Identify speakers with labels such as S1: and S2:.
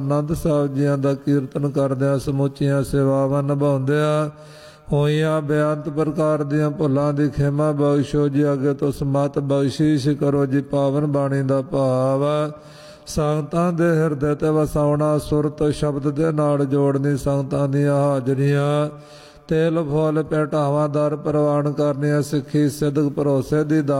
S1: ਆਨੰਦ ਸਾਹਿਬ ਜੀਆਂ ਦਾ ਕੀਰਤਨ ਕਰਦਿਆਂ ਸਮੁੱਚੀਆਂ ਸੇਵਾਵਾਂ ਨਿਭਾਉਂਦਿਆਂ ਹੋਈਆਂ ਬੇਅੰਤ ਪ੍ਰਕਾਰ ਦੀਆਂ ਭੁੱਲਾਂ ਦੀ ਖਿਮਾ ਬਖਸ਼ੋ ਜੀ। ਅੱਗੇ ਤੋਂ ਸਮਤ ਬਖਸ਼ੀਸ਼ ਕਰੋ ਜੀ। ਪਾਵਨ ਬਾਣੀ ਦਾ ਭਾਵ ਸੰਗਤਾਂ ਦੇ ਹਿਰਦੇ ਤੇ ਵਸਾਉਣਾ, ਸੁਰਤ ਸ਼ਬਦ ਦੇ ਨਾਲ ਜੋੜਨੀ, ਸੰਗਤਾਂ ਦੀਆਂ ਹਾਜ਼ਰੀਆਂ ਤੇਲ ਫੁੱਲ ਭੇਟਾਵਾਂ ਦਰ ਪ੍ਰਵਾਨ ਕਰਨੀਆਂ, ਸਿੱਖੀ ਸਿਦਕ ਭਰੋਸੇ ਦੀ